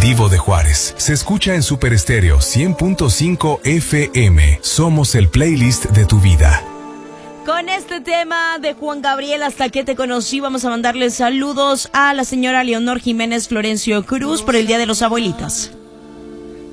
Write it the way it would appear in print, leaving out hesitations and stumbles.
vivo de Juárez. Se escucha en Super Estéreo 100.5 FM. Somos el playlist de tu vida. Con este tema de Juan Gabriel, Hasta que te conocí, vamos a mandarle saludos a la señora Leonor Jiménez Florencio Cruz por el Día de los Abuelitos.